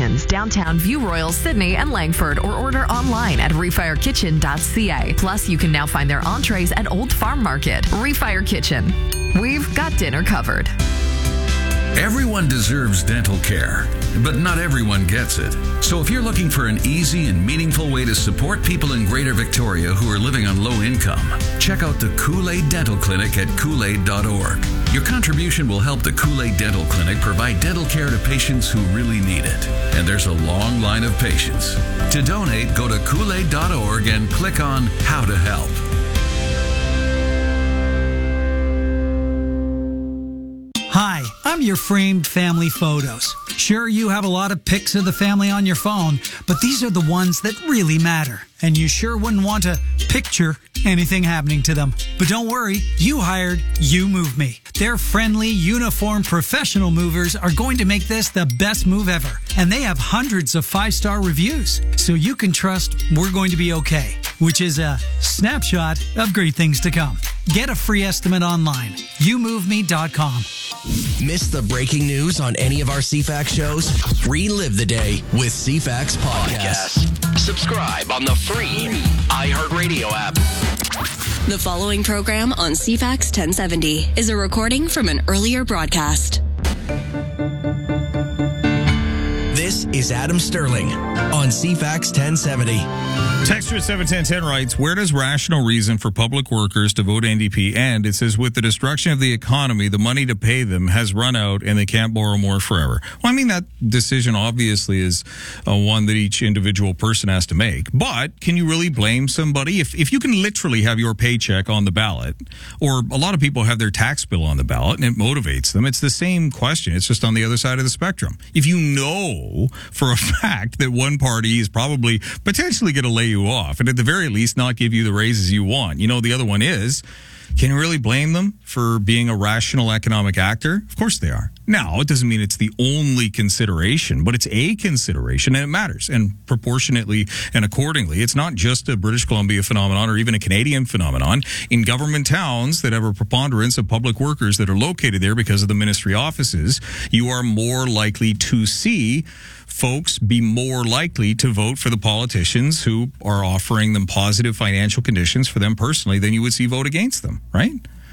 locations, downtown View Royal, Sydney, and Langford, or order online at refirekitchen.ca. Plus, you can now find their entrees at Old Farm Market. Refire Kitchen. We've got dinner covered. Everyone deserves dental care, but not everyone gets it. So if you're looking for an easy and meaningful way to support people in Greater Victoria who are living on low income, check out the Kool-Aid Dental Clinic at kool-aid.org. Your contribution will help the Kool-Aid Dental Clinic provide dental care to patients who really need it. And there's a long line of patients. To donate, go to kool-aid.org and click on How to Help. Hi, I'm your framed family photos. Sure, you have a lot of pics of the family on your phone, but these are the ones that really matter. And you sure wouldn't want to picture anything happening to them. But don't worry, you hired You Move Me. Their friendly, uniformed, professional movers are going to make this the best move ever. And they have hundreds of 5-star reviews, so you can trust we're going to be okay, which is a snapshot of great things to come. Get a free estimate online. YouMoveMe.com. Miss the breaking news on any of our CFAX shows? Relive the day with CFAX Podcast. Subscribe on the free iHeartRadio app. The following program on CFAX 1070 is a recording from an earlier broadcast. This is Adam Sterling on CFAX 1070. Texture 71010 writes, where does rational reason for public workers to vote NDP end? It says, with the destruction of the economy, the money to pay them has run out and they can't borrow more forever. Well, I mean, that decision obviously is one that each individual person has to make. But can you really blame somebody? If you can literally have your paycheck on the ballot, or a lot of people have their tax bill on the ballot and it motivates them, it's the same question. It's just on the other side of the spectrum. If you know for a fact that one party is probably potentially going to lay you off and at the very least not give you the raises you want, you know, the other one is, can you really blame them for being a rational economic actor? Of course they are. Now, it doesn't mean it's the only consideration, but it's a consideration and it matters. And proportionately and accordingly, it's not just a British Columbia phenomenon or even a Canadian phenomenon. In government towns that have a preponderance of public workers that are located there because of the ministry offices, you are more likely to see folks be more likely to vote for the politicians who are offering them positive financial conditions for them personally than you would see vote against them, right?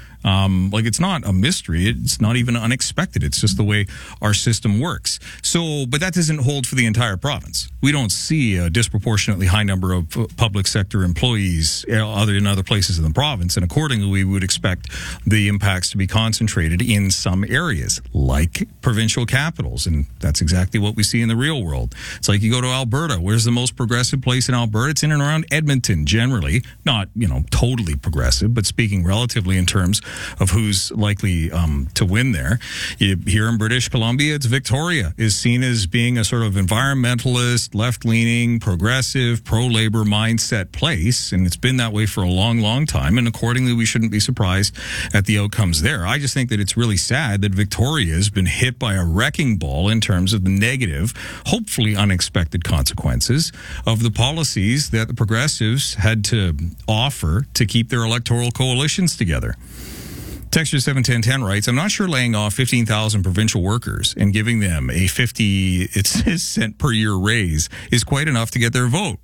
Like, it's not a mystery. It's not even unexpected. It's just the way our system works. So, but that doesn't hold for the entire province. We don't see a disproportionately high number of public sector employees in other places in the province. And accordingly, we would expect the impacts to be concentrated in some areas, like provincial capitals. And that's exactly what we see in the real world. It's like you go to Alberta. Where's the most progressive place in Alberta? It's in and around Edmonton, generally. Not, totally progressive, but speaking relatively in terms of who's likely to win there. Here in British Columbia, it's Victoria is seen as being a sort of environmentalist, left-leaning, progressive, pro-labor mindset place, and it's been that way for a long, long time, and accordingly, we shouldn't be surprised at the outcomes there. I just think that it's really sad that Victoria has been hit by a wrecking ball in terms of the negative, hopefully unexpected consequences of the policies that the progressives had to offer to keep their electoral coalitions together. Texture 71010 writes, I'm not sure laying off 15,000 provincial workers and giving them a 50 cent per year raise is quite enough to get their vote.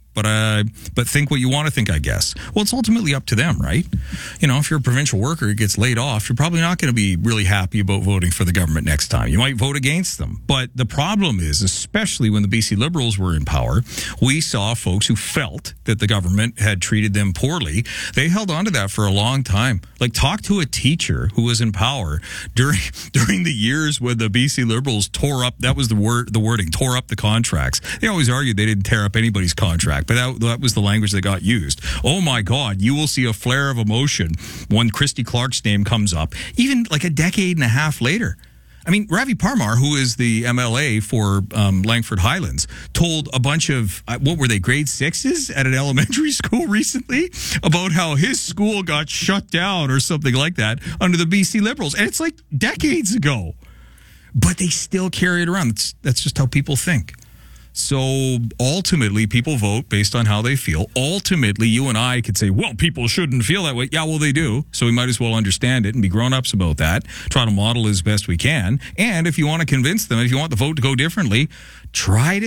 But think what you want to think, I guess. Well, it's ultimately up to them, right? If you're a provincial worker who gets laid off, you're probably not going to be really happy about voting for the government next time. You might vote against them. But the problem is, especially when the BC Liberals were in power, we saw folks who felt that the government had treated them poorly. They held on to that for a long time. Like, talk to a teacher who was in power during the years when the BC Liberals tore up, that was the wording, tore up the contracts. They always argued they didn't tear up anybody's contract. But that was the language that got used. Oh my God, you will see a flare of emotion when Christy Clark's name comes up, even like a decade and a half later. I mean, Ravi Parmar, who is the MLA for Langford Highlands, told a bunch of, grade 6s at an elementary school recently about how his school got shut down or something like that under the BC Liberals. And it's like decades ago. But they still carry it around. That's just how people think. So ultimately, people vote based on how they feel. Ultimately, you and I could say, well, people shouldn't feel that way. Yeah, well, they do. So we might as well understand it and be grown-ups about that. Try to model as best we can. And if you want to convince them, if you want the vote to go differently, try to